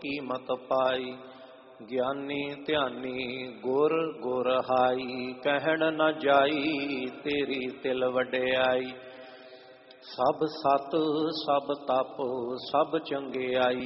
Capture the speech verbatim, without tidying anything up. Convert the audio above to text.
ਕੀਮਤ ਪਾਈ। ਗਿਆਨੀ ਧਿਆਨੀ ਗੁਰ ਗੁਰ ਹਾਈ, ਕਹਿਣ ਨ ਜਾਈ ਤੇਰੀ ਤਿਲ ਵਡਿਆਈ। ਸਭ ਸਤ ਸਭ ਤਪ ਸਭ ਚੰਗਿਆਈ,